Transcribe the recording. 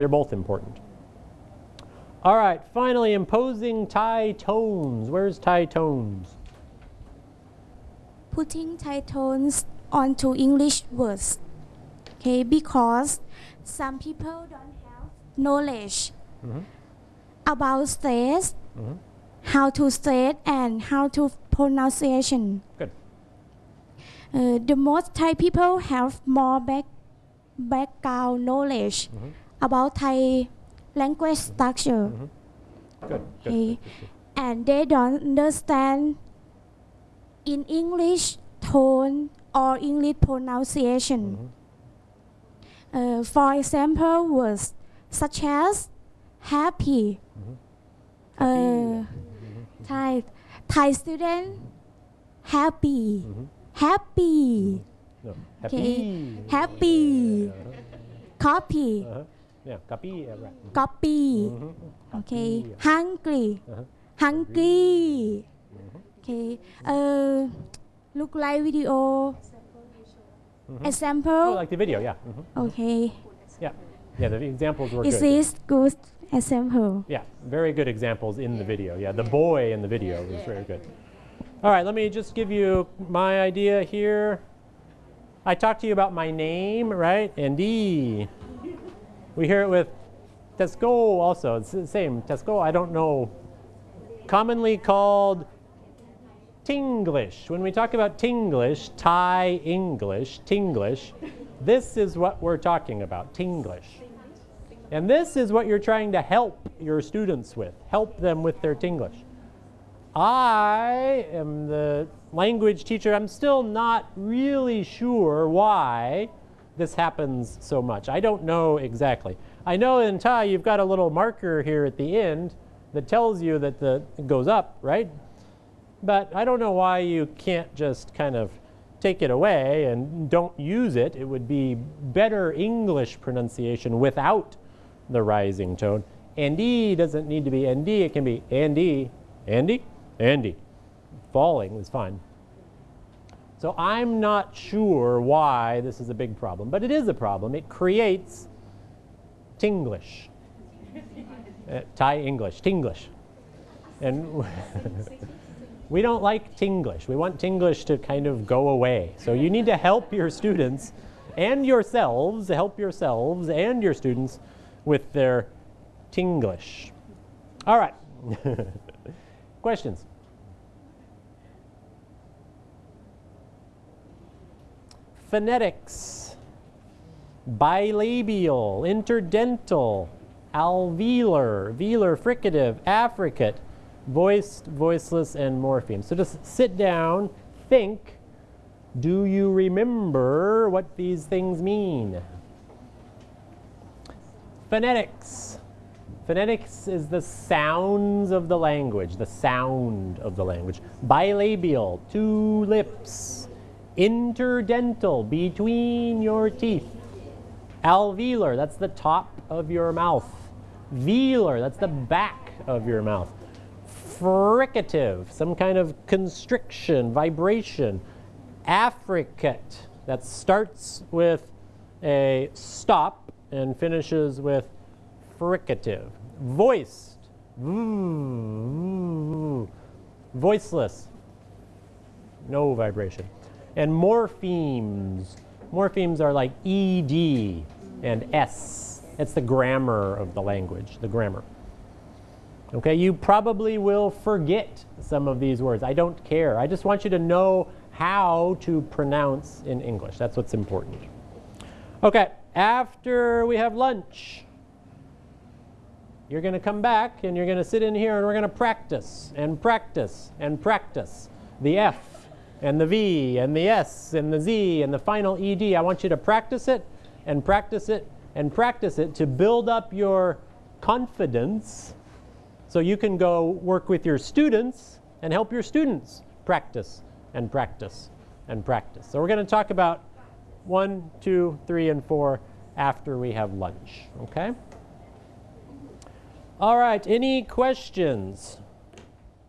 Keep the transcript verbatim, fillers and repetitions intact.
They're both important. All right, finally, imposing Thai tones. Where's Thai tones? Putting Thai tones onto English words. Okay, because some people don't have knowledge mm-hmm. about stress, mm-hmm. how to say and how to pronunciation. Good. Uh, the most Thai people have more back, background knowledge mm-hmm. about Thai language structure. Mm-hmm. Good. Good. Okay. Good, good, good. And they don't understand in English tone or English pronunciation. Mm-hmm. Uh, for example, words such as happy. Mm-hmm. Uh, mm-hmm. Thai, Thai student, happy, mm-hmm. happy. No, happy. Okay. Happy. Uh-huh. Copy. Uh-huh. Yeah, copy. Uh, right. Copy. Mm-hmm. Okay. Copy. Hungry. Uh-huh. Hungry. Mm-hmm. Okay. Uh, look like video. Mm-hmm. Example. Oh, like the video, yeah. Mm-hmm. Okay. Yeah, yeah. The examples were Is good. Is this good example? Yeah, very good examples in the video. Yeah, the boy in the video was very good. All right, let me just give you my idea here. I talked to you about my name, right? Andy. We hear it with Tesco also. It's the same. Tesco, I don't know. Commonly called Tinglish. When we talk about Tinglish, Thai English, Tinglish, this is what we're talking about, Tinglish. And this is what you're trying to help your students with, help them with their Tinglish. I am the language teacher. I'm still not really sure why this happens so much. I don't know exactly. I know in Thai you've got a little marker here at the end that tells you that the, it goes up, right? But I don't know why you can't just kind of take it away and don't use it. It would be better English pronunciation without the rising tone. Andy doesn't need to be N D. It can be Andy, Andy, Andy. Falling is fine. So I'm not sure why this is a big problem, but it is a problem. It creates Tinglish. uh, Thai English, Tinglish. And we don't like Tinglish. We want Tinglish to kind of go away. So you need to help your students and yourselves, help yourselves and your students with their Tinglish. All right. Questions? Phonetics, bilabial, interdental, alveolar, velar, fricative, affricate, voiced, voiceless, and morpheme. So just sit down, think, do you remember what these things mean? Phonetics. Phonetics is the sounds of the language, the sound of the language. Bilabial, two lips. Interdental, between your teeth. Alveolar, that's the top of your mouth. Velar, that's the back of your mouth. Fricative, some kind of constriction, vibration. Affricate, that starts with a stop and finishes with fricative. Voiced, voiceless, no vibration. And morphemes. Morphemes are like E D and S. It's the grammar of the language, the grammar. Okay, you probably will forget some of these words. I don't care. I just want you to know how to pronounce in English. That's what's important. Okay, after we have lunch, you're going to come back and you're going to sit in here and we're going to practice and practice and practice the F and the V and the S and the Z and the final E D. I want you to practice it and practice it and practice it to build up your confidence so you can go work with your students and help your students practice and practice and practice. So we're going to talk about one, two, three, and four after we have lunch, okay? All right, any questions?